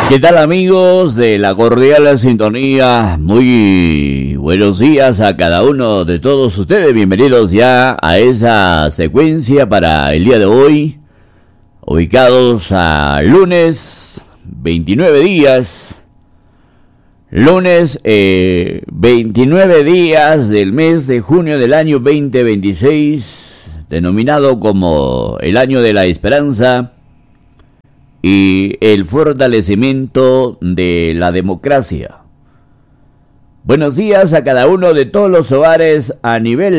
¿Qué tal, amigos de la cordial sintonía? Muy buenos días a cada uno de todos ustedes. Bienvenidos ya a esa secuencia para el día de hoy, ubicados a lunes 29 días. Lunes 29 días del mes de junio del año 2026, denominado como el año de la esperanza y el fortalecimiento de la democracia. Buenos días a cada uno de todos los hogares a nivel